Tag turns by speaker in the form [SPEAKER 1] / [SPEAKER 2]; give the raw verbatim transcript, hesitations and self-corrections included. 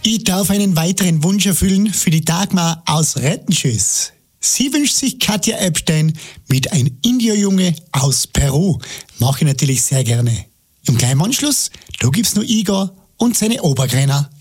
[SPEAKER 1] Ich darf einen weiteren Wunsch erfüllen für die Dagmar aus Rettenschüss. Sie wünscht sich Katja Epstein mit ein Indio-Junge aus Peru. Mache ich natürlich sehr gerne. Im kleinen Anschluss, da gibt's noch Igor und seine Obergräner.